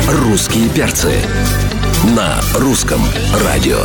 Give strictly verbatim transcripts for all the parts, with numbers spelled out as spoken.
«Русские перцы» на русском радио.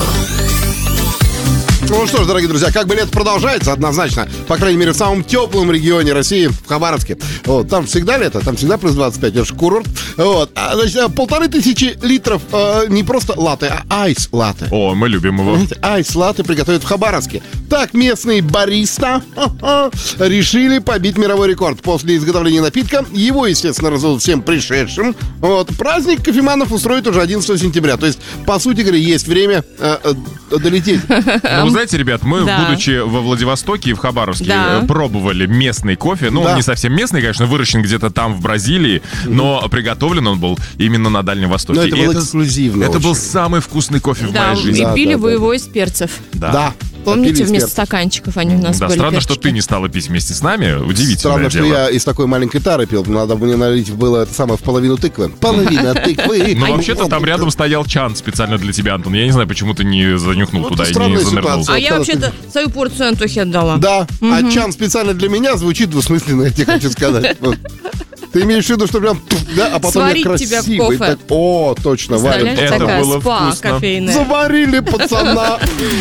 Ну что ж, дорогие друзья, как бы лето продолжается однозначно, по крайней мере, в самом теплом регионе России, в Хабаровске. Вот, там всегда лето, там всегда плюс двадцать пять, это же курорт. Вот, а, значит, полторы тысячи литров э, не просто латте, а айс-латте. О, мы любим его. Айс-латте приготовят в Хабаровске. Так местные бариста решили побить мировой рекорд. После изготовления напитка его, естественно, раздадут всем пришедшим. Вот, праздник кофеманов устроит уже одиннадцатого сентября. То есть, по сути говоря, есть время э, э, долететь. Ну, вы знаете, ребят, мы, Да. будучи во Владивостоке и в Хабаровске, Да. э, пробовали местный кофе. Ну, Да. не совсем местный, конечно, выращен где-то там, в Бразилии, но приготовлен он был именно на Дальнем Востоке. Но это И было эксклюзивно Это очень. был самый вкусный кофе в Да, моей жизни. и Да, пили да, вы да, его из перцев. Да. Помните, Попили вместо из перцев. стаканчиков они у нас Да, были. странно, что перчики. ты не стала пить вместе с нами. Удивительное Странно, что дело. я из такой маленькой тары пил. Надо мне налить было это самое в половину тыквы. Половина тыквы. Ну, вообще-то там рядом стоял чан специально для тебя, Антон. Я не знаю, почему ты не занюхнул Ну, туда это и не странная занырнул. ситуация. А я вообще-то свою порцию Антохе отдала. Да, а чан специально для меня звучит двусмысленно, я тебе хочу сказать. Вот. Ты имеешь в виду, что прям, да, а потом я Сварить тебя в красивый. кофе. Так, о, точно, варят. Представляешь, Это такая было спа вкусно. кофейная. Заварили пацана.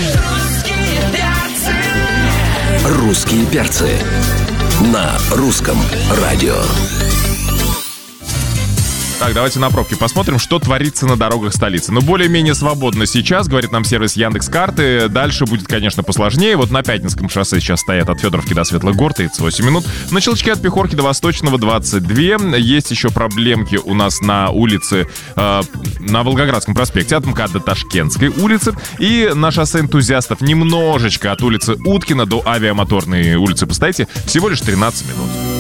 «Русские перцы» на русском радио. Так, давайте на пробки посмотрим, что творится на дорогах столицы. Ну, более-менее свободно сейчас, говорит нам сервис Яндекс.Карты. Дальше будет, конечно, посложнее. Вот на Пятницком шоссе сейчас стоят от Федоровки до Светлых Гор, тридцать восемь минут. На Щелчке от Пехорки до Восточного двадцать два. Есть еще проблемки у нас на улице, э, на Волгоградском проспекте от МКАД до Ташкентской улицы. И на шоссе Энтузиастов немножечко от улицы Уткина до Авиамоторной улицы, поставите, всего лишь тринадцать минут.